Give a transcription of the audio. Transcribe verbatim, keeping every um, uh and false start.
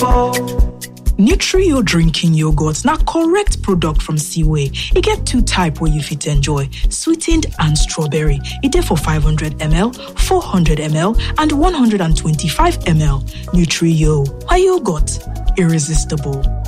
Nutri-Yo drinking yogurt na correct product from Seaway. E get two type wey you fit enjoy, sweetened and strawberry. E dey for five hundred milliliters, four hundred milliliters and one hundred twenty-five milliliters. Nutri-Yo, a yogurt irresistible.